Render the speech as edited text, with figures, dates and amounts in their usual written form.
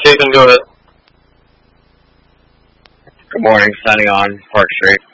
you can do it. Good morning, signing on Park Street.